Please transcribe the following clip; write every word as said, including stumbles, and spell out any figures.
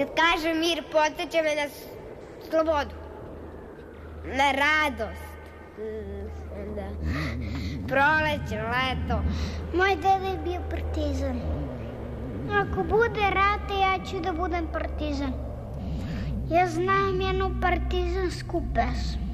Kad kažem mir, podsjeća me na slobodu, na radost, da. Proleće, leto. Moj deda je bio partizan. Ako bude rata, ja ću da budem partizan. Ja znam jednu partizansku pesmu.